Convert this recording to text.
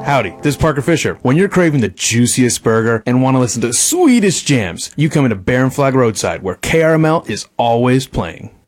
Howdy, this is Parker Fisher. When you're craving the juiciest burger and want to listen to the sweetest jams, you come into Barren Flag Roadside, where KRML is always playing.